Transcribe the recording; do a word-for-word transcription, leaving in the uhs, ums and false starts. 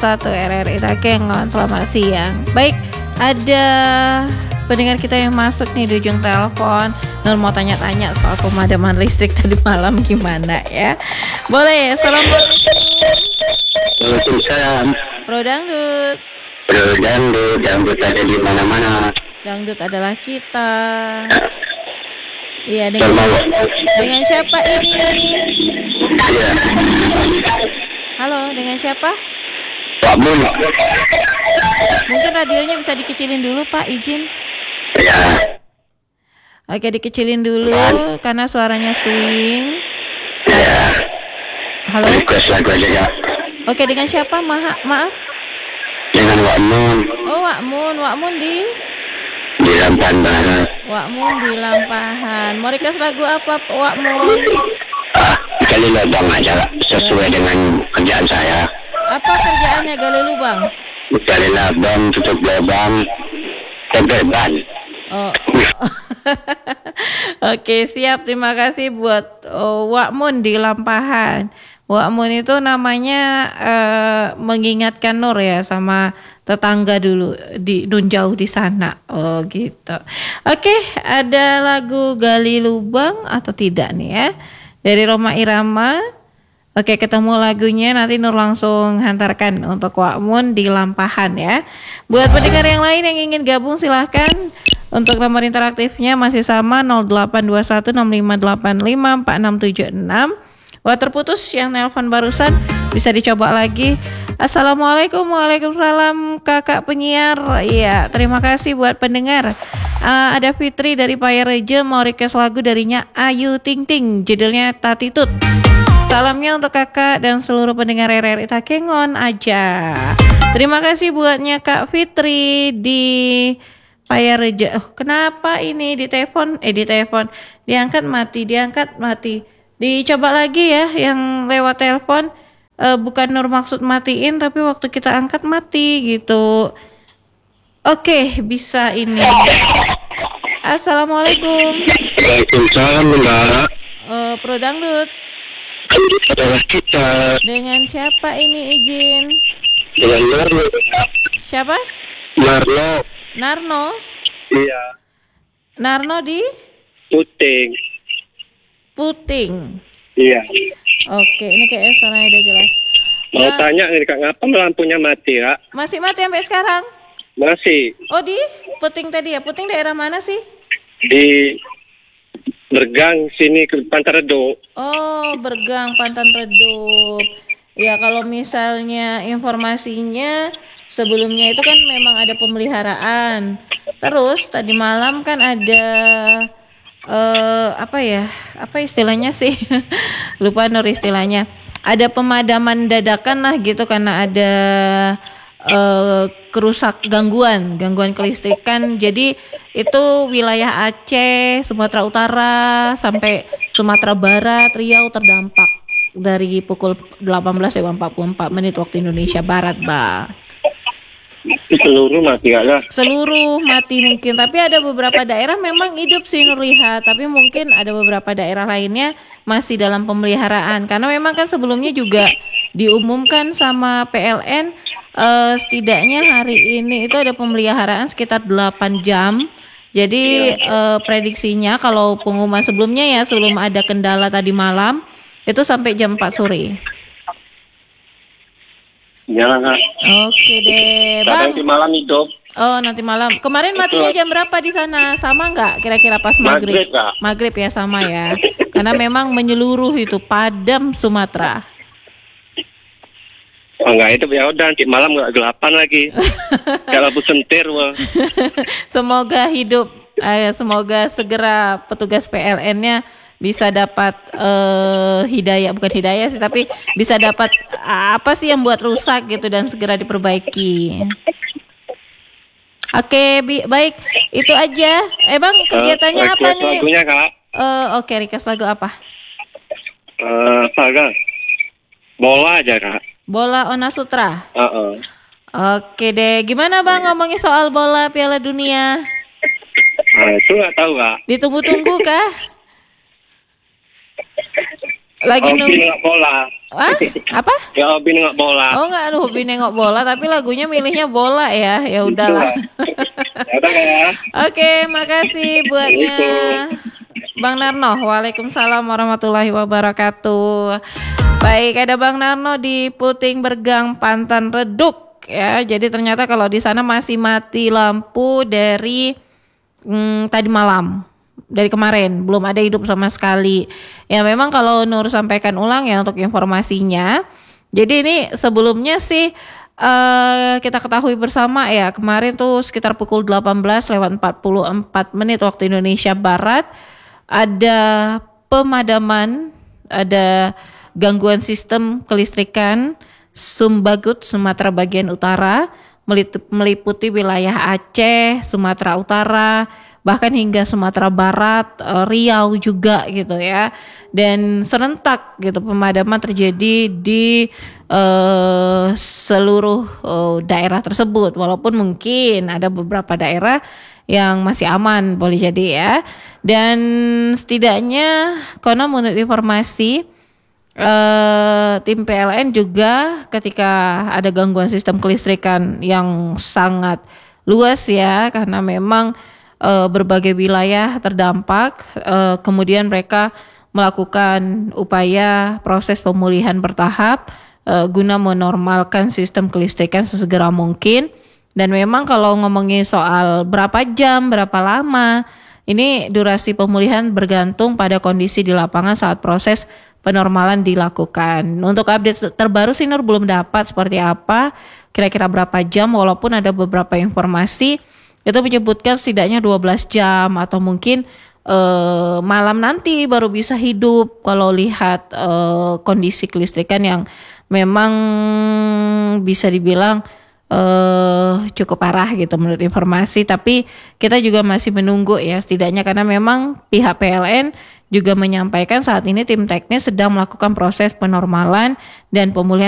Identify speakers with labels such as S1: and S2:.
S1: satu R R I Takengon. Selamat siang. Baik, ada pendengar kita yang masuk nih di ujung telepon. Nur mau tanya-tanya soal pemadaman listrik tadi malam gimana ya? Boleh. Assalamualaikum.
S2: Waalaikumsalam.
S1: Bro Dangdut.
S2: Bro Dangdut, Dangdut ada di mana-mana.
S1: Dangdut adalah kita. Iya, dengan, dengan siapa ini?
S2: Iya.
S1: Halo, dengan siapa?
S2: Pak Mun.
S1: Mungkin radionya bisa dikecilin dulu, Pak, izin.
S2: Ya.
S1: Oke, dikecilin dulu karena suaranya swing.
S2: Ya.
S1: Halo.
S2: Request lagu aja ya.
S1: Oke, dengan siapa? Maha, maaf.
S2: Dengan Wak Mun.
S1: Oh, Wak Mun, Wak Mun di
S2: Di Lampahan Barat.
S1: Wak Mun di Lampahan. Mau request lagu apa, Wak Mun?
S2: Ah, kali lubang aja lah, sesuai dengan kerjaan saya.
S1: Apa kerjaannya gali lubang?
S2: Kali lubang, tutup lubang, tempel ban.
S1: Oh. Oke, siap. Terima kasih buat oh, Wak Mun di Lampahan. Wak Mun itu namanya uh, mengingatkan Nur ya sama tetangga dulu di nun jauh di sana. Oh gitu. Oke, ada lagu gali lubang atau tidak nih ya dari Roma Irama. Oke, ketemu lagunya nanti Nur langsung hantarkan untuk Wak Mun di Lampahan ya. Buat pendengar yang lain yang ingin gabung silahkan. Untuk nomor interaktifnya masih sama nol delapan dua satu enam lima delapan lima empat enam tujuh enam. Wah, terputus yang nelpon barusan, bisa dicoba lagi. Assalamualaikum. Waalaikumsalam kakak penyiar. Iya, terima kasih buat pendengar. uh, Ada Fitri dari Payareja mau request lagu darinya Ayu Ting Ting, judulnya Tatitut. Salamnya untuk kakak dan seluruh pendengar R R I Takengon aja. Terima kasih buatnya Kak Fitri di Payareja. Oh, kenapa ini di telepon? Eh di telepon diangkat mati, diangkat mati. Dicoba lagi ya yang lewat telepon. E, bukan Nur maksud matiin, tapi waktu kita angkat mati gitu. Oke, bisa ini. Assalamualaikum.
S2: Waalaikumsalam, Mbak.
S1: E, Pro Dangdut.
S2: Adalah kita.
S1: Dengan siapa ini izin?
S2: Dengan Narno.
S1: Siapa?
S2: Narno.
S1: Narno.
S2: Iya.
S1: Narno di
S2: Puting.
S1: Puting.
S2: Iya.
S1: Oke, ini kayaknya suaranya udah jelas.
S2: Mau
S1: Nah,
S2: tanya nih Kak, ngapa lampunya mati ya?
S1: masih mati sampai sekarang?
S2: Masih
S1: Oh, di Puting tadi ya. Puting daerah mana sih?
S2: di Bergang sini ke Pantai Redo.
S1: Oh, Bergang, Pantan Redup. Ya, kalau misalnya informasinya sebelumnya itu kan memang ada pemeliharaan. Terus tadi malam kan ada eh apa ya? Apa istilahnya sih? Lupa Nur istilahnya. Ada pemadaman dadakan lah gitu karena ada eh kerusak gangguan, gangguan kelistrikan. Jadi itu wilayah Aceh, Sumatera Utara sampai Sumatera Barat, Riau terdampak dari pukul delapan belas lewat empat puluh empat menit waktu Indonesia Barat, Bah.
S2: Seluruh mati ya?
S1: Seluruh mati mungkin, tapi ada beberapa daerah memang hidup sih Nur lihat, tapi mungkin ada beberapa daerah lainnya masih dalam pemeliharaan karena memang kan sebelumnya juga diumumkan sama P L N eh, setidaknya hari ini itu ada pemeliharaan sekitar delapan jam. Jadi eh, prediksinya kalau pengumuman sebelumnya ya sebelum ada kendala tadi malam itu sampai jam empat sore.
S2: Ya, Kak.
S1: Oke deh, Bang.
S2: Nanti malam hidup.
S1: Oh, nanti malam. Kemarin matinya jam berapa di sana? Sama nggak? Kira-kira pas maghrib?
S2: Maghrib, Kak.
S1: Maghrib ya, sama ya. Karena memang menyeluruh itu padam Sumatera.
S2: Oh enggak, itu ya udah nanti malam enggak gelapan lagi. Kayak lampu sentir, wah.
S1: Semoga hidup, eh, semoga segera petugas P L N-nya bisa dapat uh, hidayah, bukan hidayah sih, tapi bisa dapat uh, apa sih yang buat rusak gitu dan segera diperbaiki. Oke, bi- baik, itu aja. Eh bang, kegiatannya
S2: uh,
S1: apa nih?
S2: Lagunya Kak.
S1: Uh, Oke, okay, request lagu apa?
S2: Uh, apa Kak? Bola aja Kak.
S1: Bola Ona Sutra.
S2: Uh-uh.
S1: Oke deh, gimana bang ngomongin soal bola Piala Dunia?
S2: Nah, itu nggak tahu Kak.
S1: Ditunggu-tunggu kah? Lagi
S2: hobi
S1: nunggu.
S2: nengok bola.
S1: Ah, apa?
S2: Ya hobi nengok bola.
S1: Oh nggak, aduh, hobi nengok bola, tapi lagunya milihnya bola ya. Ya udahlah.
S2: Ya udah ya.
S1: Oke, makasih buatnya Bang Narno. Waalaikumsalam warahmatullahi wabarakatuh. Baik, ada Bang Narno di Puting Bergang, Pantan Reduk ya. Jadi ternyata kalau di sana masih mati lampu dari hmm, tadi malam. Dari kemarin belum ada hidup sama sekali. Ya memang kalau Nur sampaikan ulang ya untuk informasinya. Jadi ini sebelumnya sih uh, kita ketahui bersama ya, kemarin tuh sekitar pukul delapan belas lewat empat puluh empat menit waktu Indonesia Barat ada pemadaman, ada gangguan sistem kelistrikan Sumbagut, Sumatera bagian utara, meliputi wilayah Aceh, Sumatera Utara, bahkan hingga Sumatera Barat, Riau juga gitu ya. Dan serentak gitu pemadaman terjadi di uh, seluruh uh, daerah tersebut. Walaupun mungkin ada beberapa daerah yang masih aman boleh jadi ya. Dan setidaknya konon menurut informasi Uh, tim P L N juga ketika ada gangguan sistem kelistrikan yang sangat luas ya, karena memang uh, berbagai wilayah terdampak, uh, kemudian mereka melakukan upaya proses pemulihan bertahap uh, guna menormalkan sistem kelistrikan sesegera mungkin. Dan memang kalau ngomongin soal berapa jam, berapa lama, ini durasi pemulihan bergantung pada kondisi di lapangan saat proses penormalan dilakukan. Untuk update terbaru sih Nur belum dapat seperti apa, kira-kira berapa jam, walaupun ada beberapa informasi itu menyebutkan setidaknya dua belas jam atau mungkin eh, malam nanti baru bisa hidup kalau lihat eh, kondisi kelistrikan yang memang bisa dibilang Uh, cukup parah gitu menurut informasi. Tapi kita juga masih menunggu ya, setidaknya karena memang pihak P L N juga menyampaikan saat ini tim teknis sedang melakukan proses penormalan dan pemulihan